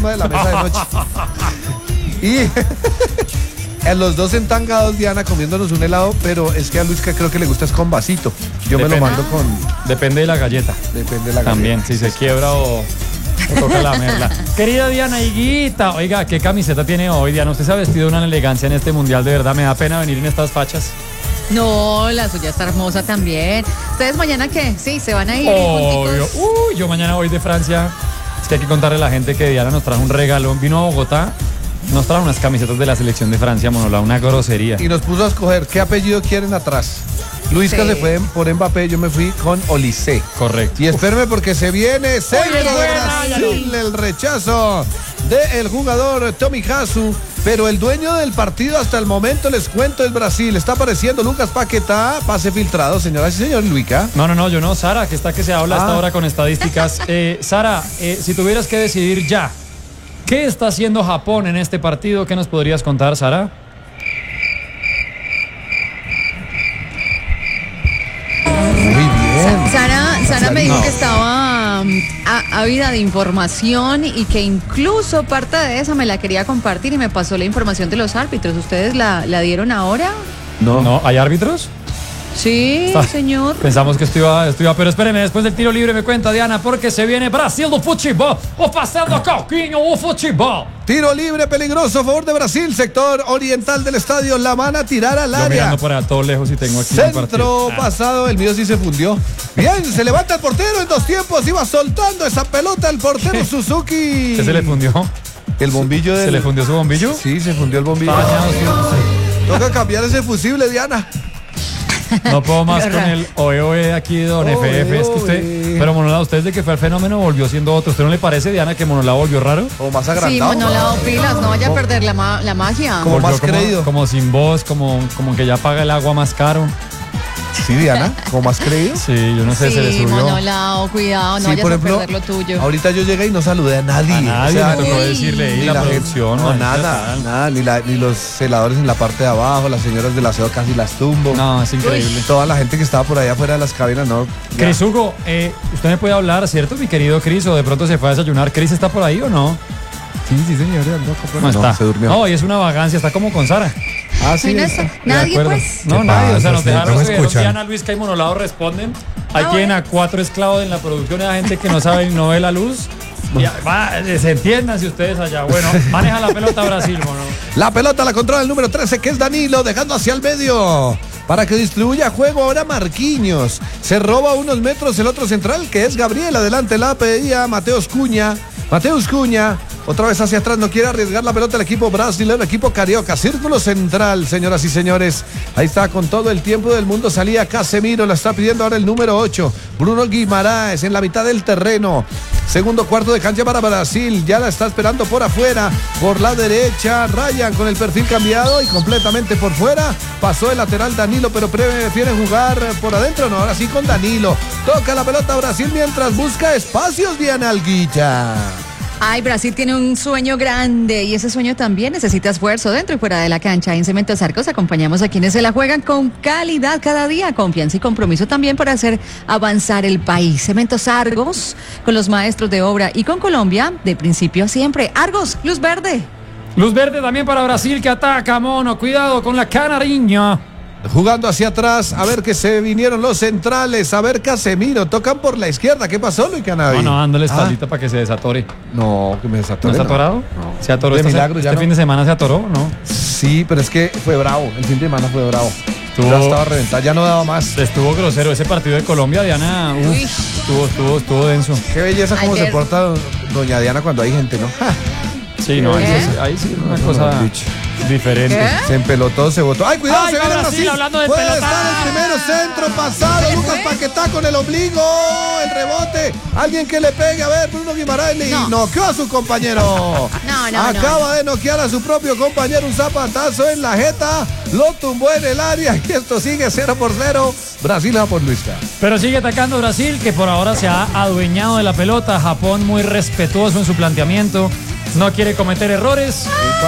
de la mesa de noche. Y en los dos entangados, Diana, comiéndonos un helado, pero es que a Luisca creo que le gusta es con vasito. Yo me lo mando con... Depende de la galleta. Depende de la también, galleta. si se quiebra o toca la merla. Querida Diana Higuita, oiga, ¿qué camiseta tiene hoy, Diana? Usted se ha vestido de una elegancia en este mundial, de verdad, me da pena venir en estas fachas. No, la suya está hermosa también. ¿Ustedes mañana qué? Sí, se van a ir. Obvio. Yo mañana voy de Francia. Es que hay que contarle a la gente que Diana nos trajo un regalo. Vino a Bogotá, nos trajo unas camisetas de la selección de Francia, Monola, una grosería. Y nos puso a escoger qué apellido quieren atrás. Luisca se fue por Mbappé, yo me fui con Olise. Correcto. Y espérame porque se viene centro de buena, Brasil, el rechazo del jugador Tomiyasu. Pero el dueño del partido hasta el momento, les cuento, es Brasil. Está apareciendo Lucas Paquetá, pase filtrado, señoras y señores. Luica. No, yo no, Sara, que está que se habla hasta ahora con estadísticas. Sara, si tuvieras que decidir ya, ¿qué está haciendo Japón en este partido? ¿Qué nos podrías contar, Sara? Muy bien. Sara me dijo que estaba ávida de información y que incluso parte de esa me la quería compartir y me pasó la información de los árbitros. ¿Ustedes la dieron ahora? No, ¿hay árbitros? Sí, señor. Pensamos que esto iba, pero espéreme, después del tiro libre me cuenta Diana, porque se viene Brasil do futebol, o pasando Coquinho, o futebol. Tiro libre peligroso a favor de Brasil, sector oriental del estadio, la van a tirar al Yo área. mirando por allá todo lejos y tengo aquí Centro pasado, el mío sí se fundió. Bien, se levanta el portero en dos tiempos, iba soltando esa pelota el portero Suzuki. ¿Qué se le fundió? El bombillo ¿Se le fundió su bombillo? Sí, se fundió el bombillo. Toca cambiar ese fusible, Diana. No puedo más con el oe aquí de Don FF. Es que usted, pero Monola, usted desde que fue al fenómeno volvió siendo otro. ¿Usted no le parece, Diana, que Monola volvió raro? O más agrandado. Sí, Monola, pilas, no vaya a perder la magia. Como Volvió más creído. Como sin voz, como que ya paga el agua más caro. Sí, Diana, como más creído. Sí, yo no sé, se le Sí, subió. Monola, cuidado, no Sí, vayas por a ejemplo, perder lo tuyo. ahorita yo llegué y no saludé a nadie. A nadie, O sea, me tocó uy, decirle, ni y la gente- producción. no, nada, ni los celadores en la parte de abajo, las señoras del aseo casi las tumbo. No, es increíble. Toda la gente que estaba por allá afuera de las cabinas, no. ya. Cris Hugo, usted me puede hablar, ¿cierto, mi querido Cris? O de pronto se fue a desayunar. ¿Cris está por ahí o no? Sí, señor. No está. Se durmió. No, y es una vagancia, está como con Sara. Ah, sí. Ay, no está. está. Nadie, De acuerdo. pues. No, ¿Qué nadie. O sea, pasa? nos dejaron No me que escuchan. Diana, Luisca y Monolado responden. Hay quien bueno. a 4 esclavos en la producción, hay gente que no sabe ni no ve la luz. Se entiendan si ustedes allá. Bueno, maneja la pelota Brasil, mono. La pelota la controla el número 13, que es Danilo, dejando hacia el medio. Para que distribuya juego ahora Marquinhos. Se roba unos metros el otro central, que es Gabriel. Adelante la pedía Mateus Cunha. Otra vez hacia atrás, no quiere arriesgar la pelota el equipo brasileño, el equipo carioca. Círculo central, señoras y señores. Ahí está, con todo el tiempo del mundo salía Casemiro, la está pidiendo ahora el número 8. Bruno Guimaraes en la mitad del terreno. Segundo cuarto de cancha para Brasil. Ya la está esperando por afuera, por la derecha. Ryan con el perfil cambiado y completamente por fuera. Pasó el lateral Danilo, pero prefiere jugar por adentro. No, ahora sí con Danilo. Toca la pelota Brasil mientras busca espacios, Diana Alguilla. Ay, Brasil tiene un sueño grande y ese sueño también necesita esfuerzo dentro y fuera de la cancha. En Cementos Argos acompañamos a quienes se la juegan con calidad cada día, confianza y compromiso también para hacer avanzar el país. Cementos Argos, con los maestros de obra y con Colombia, de principio a siempre. Argos, luz verde. Luz verde también para Brasil que ataca, mono. Cuidado con la canariña. Jugando hacia atrás, a ver que se vinieron los centrales, a ver Casemiro, tocan por la izquierda. ¿Qué pasó, Luis Canavi? No, dándole espaldita para que se desatore. No, que me desatoré. ¿No está atorado? No. ¿Se atoró De este, milagro, ya este no. fin de semana? ¿Se atoró? ¿No? Sí, pero es que fue bravo, el fin de semana fue bravo. Estuvo- Ya estaba reventado, ya no daba más. Estuvo grosero ese partido de Colombia, Diana. Uy. Estuvo denso. Qué belleza cómo Ayer. se porta doña Diana cuando hay gente, ¿no? Ja, Sí, no, ¿Qué? ahí sí, una No, cosa no, bicho. diferente. ¿Qué? se empelotó, se botó. ¡Ay, cuidado! Ay, se va viene Brasil, Brasil. hablando de Puede pelotas. estar el primero centro pasado. Lucas Paquetá con el ombligo. El rebote. Alguien que le pegue. A ver, Bruno Guimaraes le No. noqueó a su compañero. No. Acaba de noquear a su propio compañero. Un zapatazo en la jeta. Lo tumbó en el área. Y esto sigue 0-0. Brasil va por Luisca. Pero sigue atacando Brasil, que por ahora se ha adueñado de la pelota. Japón muy respetuoso en su planteamiento. No quiere cometer errores.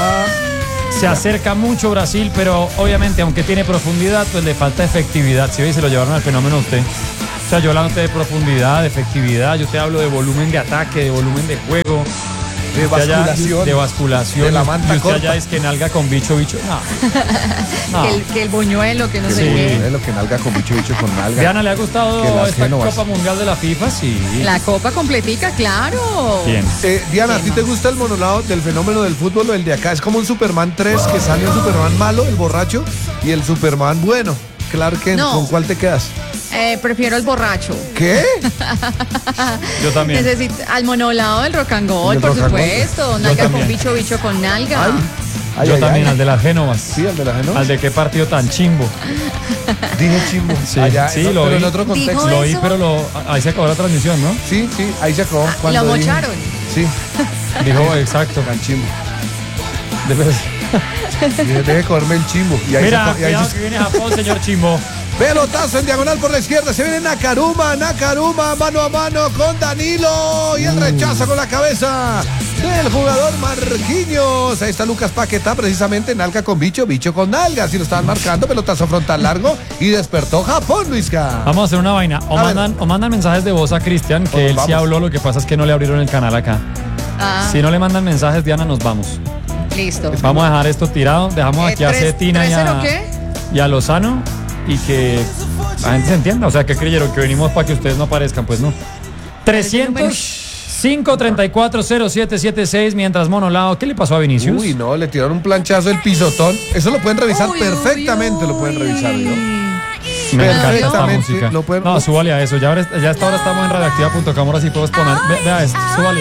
Se acerca mucho Brasil, pero obviamente, aunque tiene profundidad, pues le falta efectividad. Si ve, se lo llevaron al fenómeno a usted. O sea, yo hablándote de profundidad, de efectividad, yo te hablo de volumen de ataque, de volumen de juego. De basculación. De basculación. De la manta y usted corta. allá es que nalga con bicho. No. Que el buñuelo, que no sé Sí. qué. Es lo que nalga con bicho con nalga. Diana, ¿le ha gustado Que las esta Génovas. Copa Mundial de la FIFA? Sí. La copa completica, claro. Bien. Diana, ¿a ti te gusta el monolado del fenómeno del fútbol o el de acá? Es como un Superman 3 que sale un Superman malo, el borracho, y el Superman bueno. Clark Kent, No. ¿con cuál te quedas? Prefiero el borracho. ¿Qué? Yo también. Al monolado del rock and roll, ¿Del por rock and roll? supuesto. Nalga con también. bicho, bicho con nalga. Ay, Yo ay, también, ay. al de las Génovas. Sí, al de la Génova. Al de qué partido tan chimbo. Dije chimbo. Sí, Allá, sí, eso, lo pero vi. en otro contexto. Dijo Lo oí, eso? pero ahí se acabó la transmisión, ¿no? Sí, ahí se acabó. Lo Cuando dije- mocharon. Sí, Dijo, exacto. tan chimbo. Debe- Deje comerme el chimbo. Y ahí Mira, se, y ahí cuidado se- que viene Japón, señor Chimbo. Pelotazo en diagonal por la izquierda. Se viene Nakaruma mano a mano con Danilo. Y el rechazo con la cabeza del jugador Marquinhos. Ahí está Lucas Paquetá, precisamente nalga con bicho, bicho con nalga. Así lo estaban marcando. Pelotazo frontal largo. Y despertó Japón, Luisca. Vamos a hacer una vaina. O A ver. mandan mensajes de voz a Cristian, que él sí vamos. habló, lo que pasa es que no le abrieron el canal acá. Ah, Si no le mandan mensajes, Diana, nos vamos. listo. Vamos a dejar esto tirado. Dejamos aquí a Cetina 3-0 ¿qué? y a Lozano. Y que la gente se entienda. O sea, que creyeron que venimos para que ustedes no aparezcan. Pues no. 300-534-0776. Mientras Monolao. ¿Qué le pasó a Vinicius? Uy, no, le tiraron un planchazo del pisotón. Eso lo pueden revisar Uy, perfectamente. uy, Lo pueden uy, revisar, uy. ¿no? Me encanta esta Perfectamente, música. lo pueden- No, súbale a eso. Ya a esta hora estamos en radioactiva.com. Ahora sí podemos poner. Vea esto. Súbale.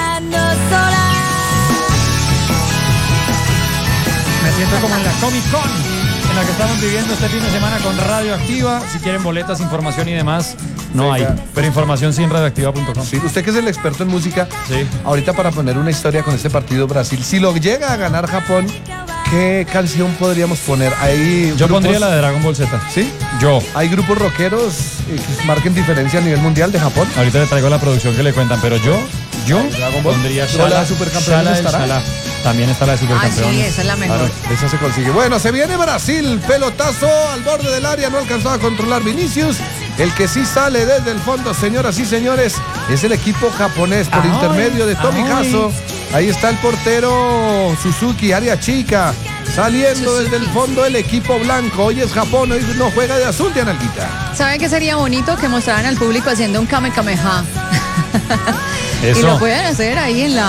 Me siento como en la Comic Con, en la que estamos viviendo este fin de semana con Radioactiva. Si quieren boletas, información y demás, no hay. Pero información sí en radioactiva.com. Sí, usted que es el experto en música, Sí. ahorita para poner una historia con este partido Brasil, si lo llega a ganar Japón, ¿qué canción podríamos poner? Hay Yo grupos- pondría la de Dragon Ball Z. ¿Sí? Yo. Hay grupos rockeros que marquen diferencia a nivel mundial de Japón. Ahorita le traigo la producción que le cuentan, pero yo Dragon Ball. pondría ¿Pero la Shala, de Supercampeones Shala del estará? Shala. También está la de Ah, Supercampeones. sí, esa es la mejor. Claro, esa se consigue. Bueno, se viene Brasil, pelotazo al borde del área, no alcanzó a controlar Vinicius. El que sí sale desde el fondo, señoras y señores, es el equipo japonés por Ay, intermedio de Tomi ay. Kazo. Ahí está el portero Suzuki, área chica. Saliendo desde el fondo el equipo blanco. Hoy es Japón, hoy no juega de azul, de Analguita. ¿Saben qué sería bonito? Que mostraran al público haciendo un kamehameha. Y lo Eso. pueden hacer ahí en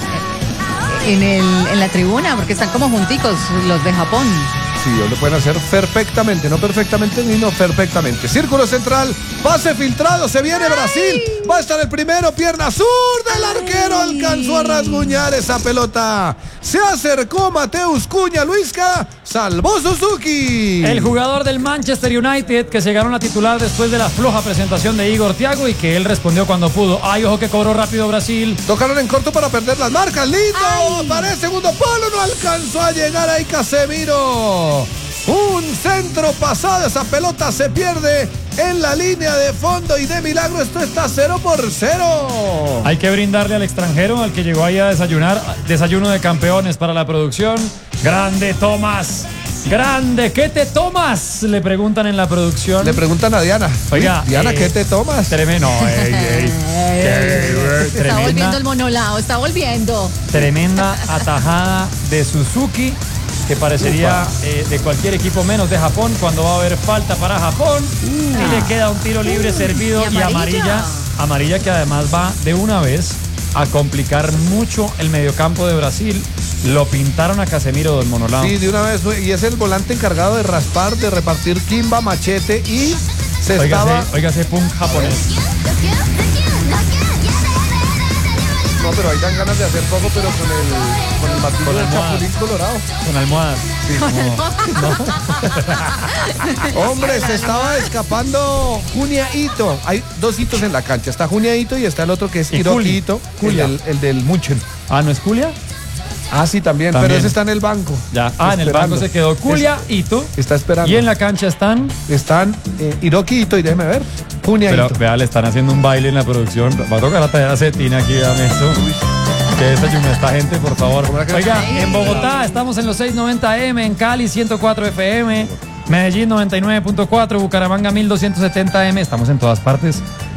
la tribuna, porque están como junticos los de Japón. Sí, lo pueden hacer perfectamente, no perfectamente, ni no perfectamente. Círculo central, pase filtrado, se viene Brasil. Va a estar el primero, pierna zurda, el arquero alcanzó a rasguñar esa pelota. Se acercó Mateus Cunha, Luisca, salvó Suzuki. El jugador del Manchester United que se ganó la titular después de la floja presentación de Igor Thiago y que él respondió cuando pudo. Ay, ojo que cobró rápido Brasil. Tocaron en corto para perder las marcas. Lindo. Para el segundo palo no alcanzó a llegar ahí Casemiro. Un centro pasado. Esa pelota se pierde en la línea de fondo y de milagro esto está 0-0. Hay que brindarle al extranjero, al que llegó ahí a desayunar. Desayuno de campeones para la producción. Grande Tomás. Grande, ¿qué te tomas? Le preguntan en la producción. Le preguntan a Diana. Oiga, Diana, ¿qué te tomas? Tremendo. Está volviendo el monolao, está volviendo. Tremenda atajada de Suzuki, que parecería de cualquier equipo menos de Japón cuando va a haber falta para Japón. Y le queda un tiro libre servido y y amarilla. amarilla. Amarilla que además va de una vez a complicar mucho el mediocampo de Brasil. Lo pintaron a Casemiro del Monolao. Sí, de una vez. Y es el volante encargado de raspar, de repartir kimba, machete y se estaba... Óigase punk japonés. No, pero ahí dan ganas de hacer poco, pero con el martillo Con del almohada. Chapulín Colorado. Con almohadas. Hombre, se estaba escapando Junya Ito. Hay dos hitos en la cancha. Está Junya Ito y está el otro que es Y Hiroki Juli. Ito, Julia. el del Munchen. Ah, ¿no es Julia? Ah, sí, también, También. pero ese está en el banco. Ya. En el Esperando. banco se quedó Julia Ito. Está esperando. Y en la cancha están. Están Hiroki Ito y déjeme ver. Junya Pero Ito. vea, le están haciendo un baile en la producción. Va a tocar la tarea de Cetina aquí, dame eso. Que desayuno esta gente, por favor. ¿Cómo era que- Oiga, en Bogotá estamos en los 690M, en Cali 104 FM, Medellín 99.4, Bucaramanga 1270M. Estamos en todas partes.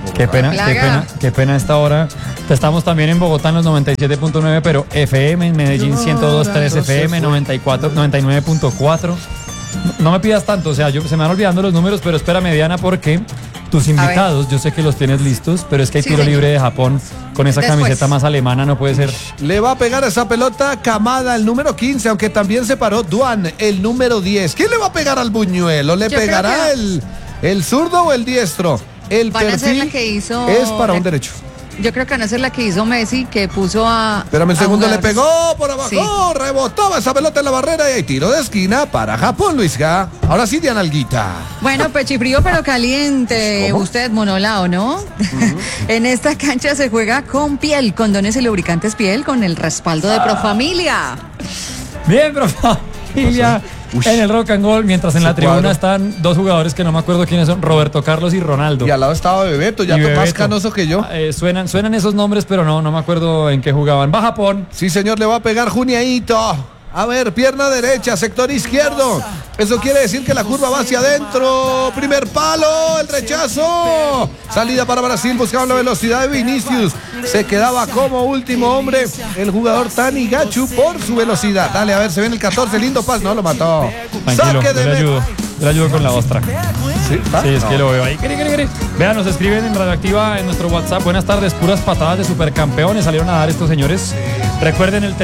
Qué pena esta hora. Estamos también en Bogotá en los 97.9, pero FM en Medellín 102.3 FM, 99.4. No me pidas tanto, o sea, se me van olvidando los números, pero espérame, Diana, porque tus invitados, yo sé que los tienes listos, pero es que hay tiro libre de Japón con esa camiseta más alemana, no puede ser. Le va a pegar esa pelota Kamada, el número 15, aunque también se paró Duan, el número 10. ¿Quién le va a pegar al buñuelo? ¿Le pegará el zurdo o el diestro? El perfil es para un derecho. Yo creo que van a ser la que hizo Messi, que puso a... Espérame un segundo, le pegó por abajo, rebotaba esa pelota en la barrera y hay tiro de esquina para Japón, Luisga. Ahora sí, Diana Alguita. Bueno, pechifrío pero caliente. ¿Cómo? Usted, monolao, ¿no? En esta cancha se juega con piel, condones y lubricantes piel, con el respaldo de Profamilia. Bien, Profamilia. En el Rock and Roll, mientras en la tribuna están dos jugadores que no me acuerdo quiénes son, Roberto Carlos y Ronaldo. Y al lado estaba Bebeto, ya más canoso que yo. Suenan esos nombres, pero no me acuerdo en qué jugaban. Va Japón. Sí, señor, le va a pegar Juniaito. A ver, pierna derecha, sector izquierdo. Eso quiere decir que la curva va hacia adentro. Primer palo, el rechazo. Salida para Brasil, buscaba la velocidad de Vinicius. Se quedaba como último hombre el jugador Tani Gachu por su velocidad. Dale, a ver, se viene el 14, lindo pas. No, lo mató. Tranquilo, yo le ayudo con la ostra. Sí, es que lo veo ahí. Vean, nos escriben en Radioactiva en nuestro WhatsApp. Buenas tardes, puras patadas de supercampeones salieron a dar estos señores. Recuerden el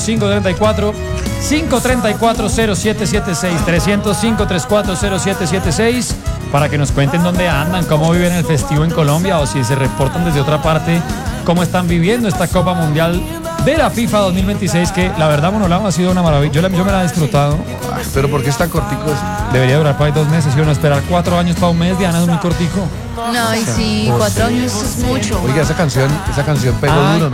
305-34-534-0776, 305-34-0776, para que nos cuenten dónde andan, cómo viven el festivo en Colombia o si se reportan desde otra parte, cómo están viviendo esta Copa Mundial de la FIFA 2026, que la verdad, Monolao, ha sido una maravilla. Yo me la he disfrutado. Pero ¿por qué están corticos? Debería durar para ahí 2 meses y uno esperar 4 años para un mes. Diana, es muy cortico. No, y sí, 4 años es mucho. Oiga, esa canción pegó duro, ¿no?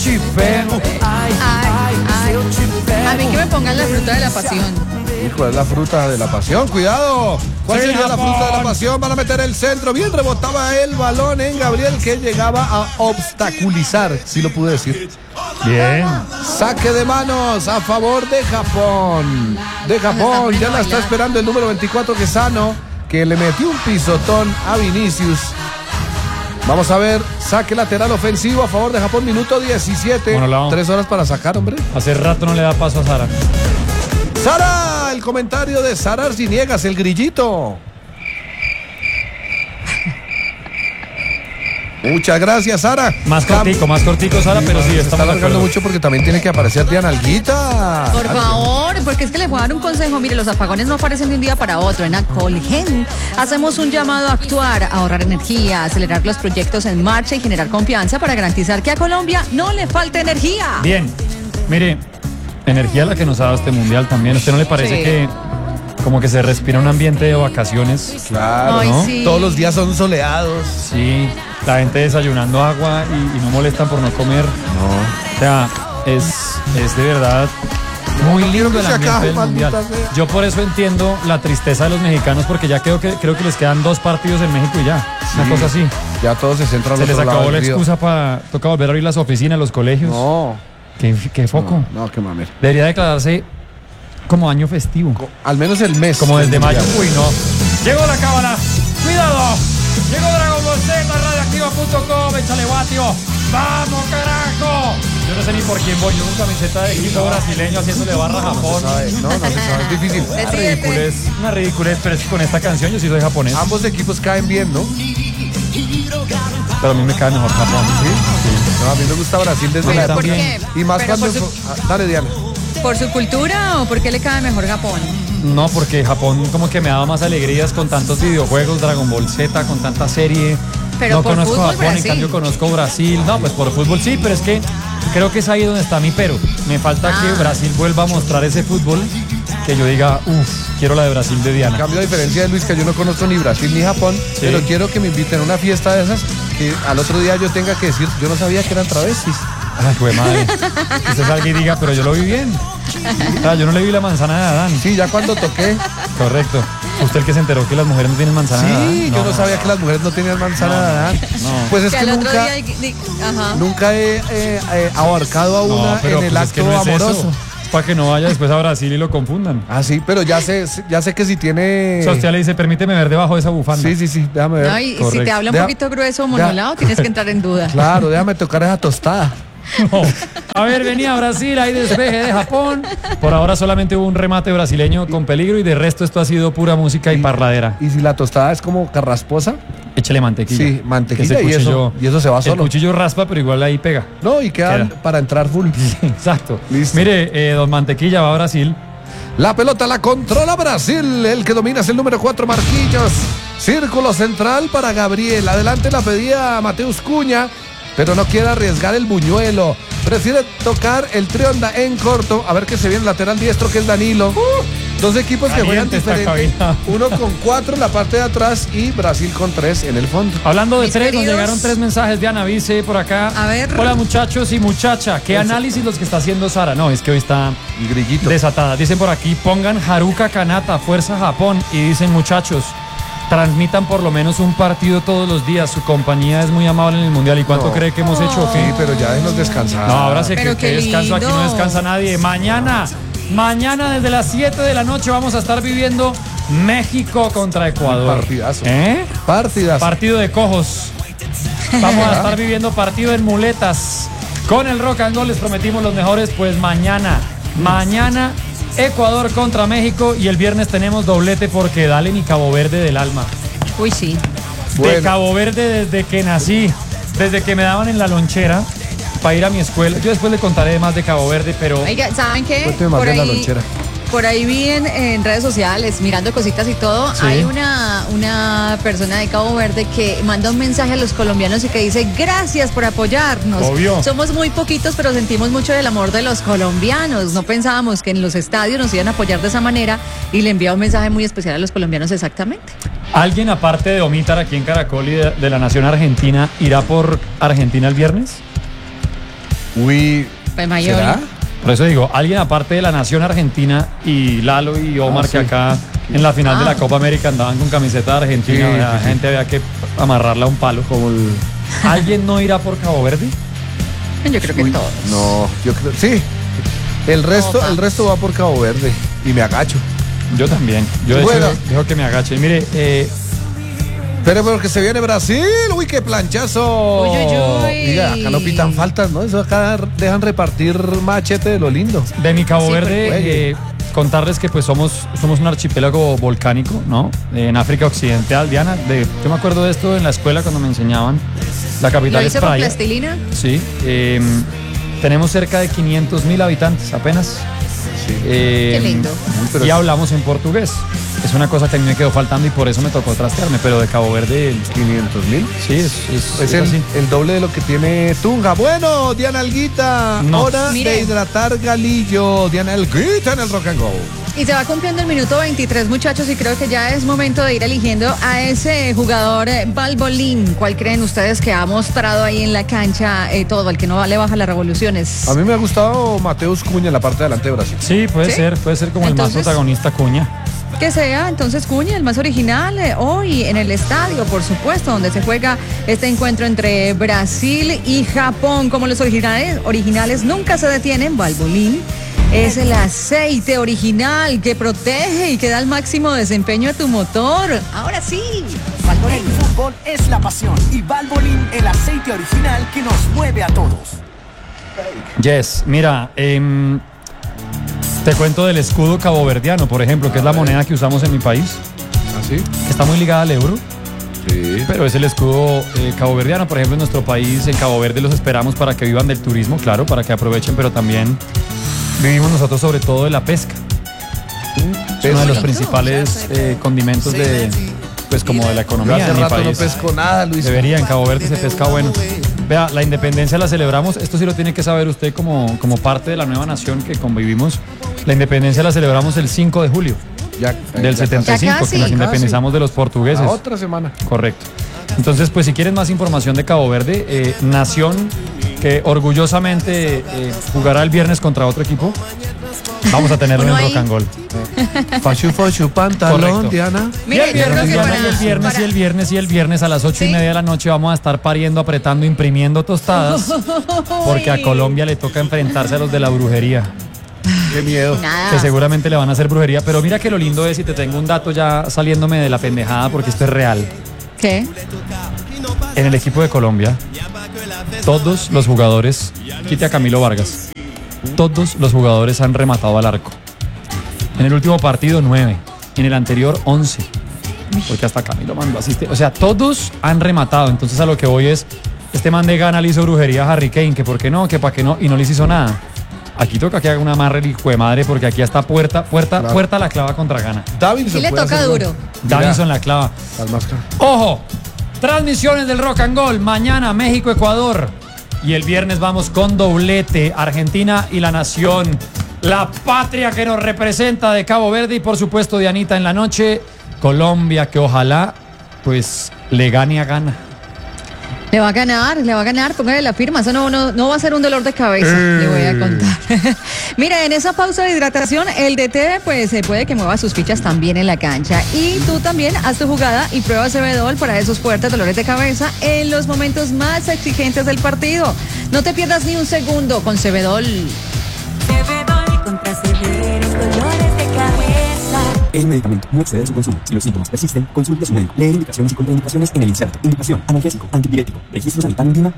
A mí que me pongan la fruta de la pasión. Hijo, es la fruta de la pasión, cuidado. ¿Cuál sería la fruta de la pasión? Van a meter el centro. Bien rebotaba el balón en Gabriel, que llegaba a obstaculizar, si lo pude decir. Bien. Saque de manos a favor de Japón. Ya la está esperando el número 24, Quesano, que le metió un pisotón a Vinicius. Vamos a ver, saque lateral ofensivo a favor de Japón, minuto 17. 3 horas para sacar, hombre. Hace rato no le da paso a Sara. Sara, el comentario de Sara Arciniegas, el grillito. Muchas gracias, Sara. Más cortico, Sara, pero sí, está alargando mucho porque también tiene que aparecer Diana Alguita. Por favor, porque es que les voy a dar un consejo. Mire, los apagones no aparecen de un día para otro. En Acolgen hacemos un llamado a actuar, a ahorrar energía, a acelerar los proyectos en marcha y generar confianza para garantizar que a Colombia no le falte energía. Bien, mire, energía la que nos ha dado este mundial también. ¿A usted no le parece que como que se respira un ambiente de vacaciones? Claro, ay, ¿no? Sí. Todos los días son soleados. Sí, la gente desayunando agua y no molestan por no comer. No. O sea, es de verdad muy lindo el ambiente del mundial. Yo por eso entiendo la tristeza de los mexicanos, porque ya creo que les quedan 2 partidos en México y ya. Sí, una cosa así. Ya todos se centran. Se les acabó la excusa para toca volver a abrir las oficinas, los colegios. No. ¿Qué foco? No, qué mamer. Debería declararse como año festivo. Al menos el mes. Como desde mayo. Uy, no. Llegó la cábala. ¡Cuidado! Llegó Dragon Ball Z, radioactiva.com. Échale guatio. ¡Vamos, carajo! Yo no sé ni por quién voy. Yo con camiseta de equipo brasileño haciéndole barra a Japón. No se sabe. Es difícil. Una ridiculez, pero es que con esta canción yo sí soy japonés. Ambos equipos caen bien, ¿no? Pero a mí me cae mejor Japón. ¿Sí? No, a mí me gusta Brasil desde la ¿Por qué? Y más Pero cuando... Dale, Diana. ¿Por su cultura o por qué le cae mejor Japón? No, porque Japón como que me daba más alegrías con tantos videojuegos, Dragon Ball Z, con tanta serie. Pero no por conozco fútbol, Japón, Brasil. en cambio conozco Brasil. No, pues por fútbol sí, pero es que creo que es ahí donde está mi pero. Me falta que Brasil vuelva a mostrar ese fútbol que yo diga, quiero la de Brasil de Diana. En cambio, a diferencia de Luis, que yo no conozco ni Brasil ni Japón, pero quiero que me inviten a una fiesta de esas, que al otro día yo tenga que decir, yo no sabía que eran travestis. Ay, güey, madre. Que usted salga y diga, pero yo lo vi bien. Yo no le vi la manzana de Adán. Sí, ya cuando toqué. Correcto. Usted el que se enteró que las mujeres no tienen manzana de Adán. Sí, yo no sabía que las mujeres no tenían manzana de Adán. No. Pues es que nunca he abarcado a una pero en el pues acto amoroso. para que no vaya después a Brasil y lo confundan. Ah, sí, pero ya sé que si tiene... O sea, usted le dice, permíteme ver debajo de esa bufanda. Sí, déjame ver. No, y si Correcto. te habla un poquito grueso o monolado, tienes que entrar en duda. Claro, déjame tocar esa tostada. No. A ver, venía Brasil, hay despeje de Japón. Por ahora solamente hubo un remate brasileño con peligro y de resto esto ha sido pura música y parladera. Y si la tostada es como carrasposa, Échale mantequilla. sí, mantequilla Ese y eso se va El solo. cuchillo raspa, pero igual ahí pega. No, y queda para entrar full. Exacto. Listo. Mire, don Mantequilla va a Brasil. La pelota la controla Brasil. El que domina es el número 4, Marquinhos. Círculo central para Gabriel. Adelante la pedía Mateus Cunha, pero no quiere arriesgar el buñuelo. Prefiere tocar el trionda en corto. A ver que se viene el lateral diestro, que es Danilo. Dos equipos que juegan Caliente esta diferente. cabina. Uno con 4 en la parte de atrás y Brasil con 3 en el fondo. Hablando de Mis 3, nos queridos. llegaron 3 mensajes. Diana Vice por acá. A ver. Hola muchachos y muchacha. ¿Qué análisis los que está haciendo Sara? No, es que hoy está El grillito. desatada. Dicen por aquí, pongan Haruka Kanata, Fuerza Japón. Y dicen, muchachos, transmitan por lo menos un partido todos los días. Su compañía es muy amable en el Mundial. ¿Y cuánto No. cree que hemos hecho? Sí, pero ya déjenos descansar. No, ahora sé Pero que qué descanso. Aquí no lindo. descansa nadie. Mañana desde las 7 de la noche vamos a estar viviendo México contra Ecuador. Partidazo. ¿Eh? Partidas. Partido de cojos. Vamos a estar viviendo partido en muletas. Con el Rock and Roll les prometimos los mejores, pues mañana Ecuador contra México y el viernes tenemos doblete porque dale mi Cabo Verde del alma. Uy, sí. De Bueno. Cabo Verde desde que nací, desde que me daban en la lonchera para ir a mi escuela. Yo después le contaré más de Cabo Verde, pero Oiga, ¿saben qué? Cuénteme más de la lonchera. Por ahí vi en redes sociales, mirando cositas y todo, Sí. hay una persona de Cabo Verde que manda un mensaje a los colombianos y que dice, gracias por apoyarnos. Obvio. Somos muy poquitos, pero sentimos mucho el amor de los colombianos. No pensábamos que en los estadios nos iban a apoyar de esa manera y le envía un mensaje muy especial a los colombianos exactamente. ¿alguien aparte de Omitar aquí en Caracol y de la Nación Argentina irá por Argentina el viernes? Uy, Pues mayor. ¿será? Por eso digo, alguien aparte de la Nación Argentina y Lalo y Omar, Ah, que sí. acá en la final de la Copa América andaban con camiseta de Argentina, Sí, la sí, sí. gente había que amarrarla a un palo. Como el... ¿Alguien no irá por Cabo Verde? Yo creo que todos. No, yo creo... Sí. El resto va por Cabo Verde. Y me agacho. Yo también. Yo de hecho, Bueno. dejo que me agache. Mire, Pero porque se viene Brasil. Uy, qué planchazo. Uy, uy, uy. Diga, acá no pitan faltas, ¿no? Eso acá dejan repartir machete de lo lindo. de mi Cabo Sí, Verde, porque- contarles que pues somos un archipiélago volcánico, ¿no? En África Occidental, Diana. Yo me acuerdo de esto en la escuela cuando me enseñaban. La ¿Lo capital es hizo con Praia. plastilina? Sí. Tenemos cerca de 500.000 habitantes apenas. Sí. Qué lindo. Uy, pero Y hablamos en portugués. Es una cosa que a mí me quedó faltando y por eso me tocó trastearme, pero de Cabo Verde, 500.000. sí, es Es así. el doble de lo que tiene Tunja. Bueno, Diana Alguita, No. hora Mire. de hidratar Galillo. Diana Alguita en el Rock and Go. Y se va cumpliendo el minuto 23, muchachos, y creo que ya es momento de ir eligiendo a ese jugador Balbolín. ¿Cuál creen ustedes que ha mostrado ahí en la cancha todo, el que no le baja las revoluciones? A mí me ha gustado Mateus Cunha en la parte de delante de Brasil. Sí, puede ¿Sí? ser como el más Entonces- protagonista Cuña. Que sea entonces Cunha, el más original, hoy en el estadio, por supuesto, donde se juega este encuentro entre Brasil y Japón. Como los originales nunca se detienen, Balbolín es el aceite original que protege y que da el máximo desempeño a tu motor. Ahora sí, Balbolín. El fútbol es la pasión y Valvoline el aceite original que nos mueve a todos. Yes, mira, te cuento del escudo caboverdiano, por ejemplo, que es la moneda que usamos en mi país. ¿Así? Está muy ligada al euro, Sí. pero es el escudo caboverdiano. Por ejemplo, en nuestro país, en Cabo Verde, los esperamos para que vivan del turismo, claro, para que aprovechen, pero también vivimos nosotros sobre todo de la pesca. Es uno de los bonito, principales condimentos de, pues como de la Yo economía hace en mi rato no país. pesco nada, Luis. Debería, en Cabo Verde se pesca bueno. Vea, la independencia la celebramos, esto sí lo tiene que saber usted como parte de la nueva nación que convivimos. La independencia la celebramos el 5 de julio Ya, del 75, Ya casi. que nos independizamos de los portugueses. La otra semana. Correcto. Entonces, pues si quieren más información de Cabo Verde, nación que orgullosamente jugará el viernes contra otro equipo, vamos a tenerlo en Uno el ahí. Rock and Roll. Fachu, pantalón, Correcto. Diana. Mire, y yo el creo viernes, que Diana, para- y el viernes, para- y el viernes a las 8:30 de la noche vamos a estar pariendo, apretando, imprimiendo tostadas, porque a Colombia le toca enfrentarse a los de la brujería. Qué miedo. Nada. que seguramente le van a hacer brujería. Pero mira que lo lindo es, y te tengo un dato ya saliéndome de la pendejada, porque esto es real. ¿Qué? En el equipo de Colombia, todos los jugadores, quite a Camilo Vargas, todos los jugadores han rematado al arco. En el último partido, 9. En el anterior, 11. Porque hasta Camilo mandó asiste. O sea, todos han rematado. Entonces a lo que voy es, este man de Gana le hizo brujería a Harry Kane, que por qué no, que para qué no, y no les hizo nada. Aquí toca que haga una amarre el hijo de madre, porque aquí está puerta la clava contra Gana. Davinson Sí le puede toca hacer duro. gol. Davinson la clava. Al más claro. Ojo, transmisiones del Rock and Roll. Mañana México-Ecuador. Y el viernes vamos con doblete. Argentina y la nación. La patria que nos representa de Cabo Verde. Y por supuesto, Dianita, en la noche, Colombia, que ojalá pues le gane a Ghana. Le va a ganar, póngale la firma, eso no va a ser un dolor de cabeza, le voy a contar. Mira, en esa pausa de hidratación, el DT pues se puede que mueva sus fichas también en la cancha. Y tú también haz tu jugada y prueba Cebedol para esos fuertes dolores de cabeza en los momentos más exigentes del partido. No te pierdas ni un segundo con Cebedol. Cebedol contra severos dolores de cabeza. Es un medicamento, no exceder su consumo. Si los síntomas persisten, consulte a su médico. Leer indicaciones y contraindicaciones en el inserto. Indicación: analgésico, antipirético. Registro sanitario INVIMA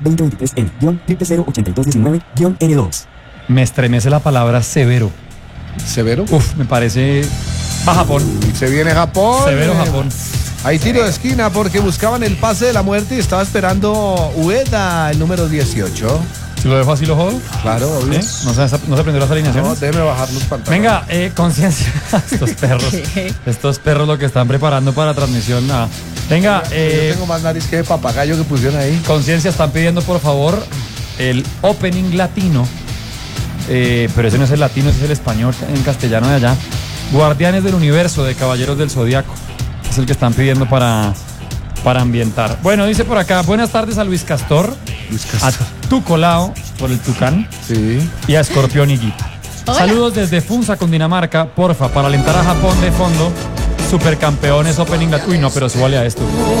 2023N-00082-N2. Me estremece la palabra severo. Severo. Uf, me parece... Va Japón. Se viene Japón. Severo Japón. Hay tiro de esquina porque buscaban el pase de la muerte y estaba esperando Ueda, el número 18. Si lo dejo así, lo jodo. Claro, obvio. ¿Sí? ¿No se aprendió las alineaciones? No, déjeme bajar los pantalones. Venga, conciencia. Estos perros lo que están preparando para la transmisión. Venga, Yo tengo más nariz que de papagayo que pusieron ahí. conciencia, están pidiendo por favor el opening latino. Pero ese no es el latino, ese es el español en castellano de allá. Guardianes del Universo de Caballeros del Zodiaco. Es el que están pidiendo para ambientar. Bueno, dice por acá, buenas tardes a Luis Castor, a Tucolao por el Tucán, Sí. y a Escorpión y Guita. Hola. Saludos desde Funza, Cundinamarca, porfa, para alentar a Japón de fondo, supercampeones opening latino. Uy, no, pero súbale a esto.